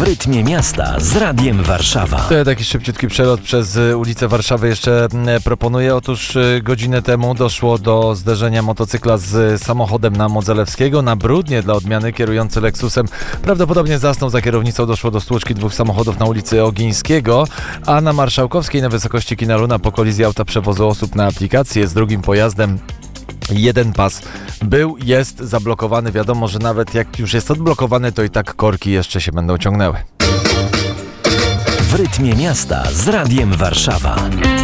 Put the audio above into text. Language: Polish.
rytmie miasta z Radiem Warszawa. To ja taki szybciutki przelot przez ulicę Warszawy jeszcze proponuję. Otóż godzinę temu doszło do zderzenia motocykla z samochodem na Modzelewskiego. Na Brudnie dla odmiany kierujący Lexusem prawdopodobnie zasnął za kierownicą. Doszło do stłuczki dwóch samochodów na ulicy Ogińskiego, a na Marszałkowskiej na wysokości kina Luna po kolizji auta przewozu osób na aplikację z drugim pojazdem. Jeden pas jest zablokowany. Wiadomo, że nawet jak już jest odblokowany, to i tak korki jeszcze się będą ciągnęły. W rytmie miasta z Radiem Warszawa.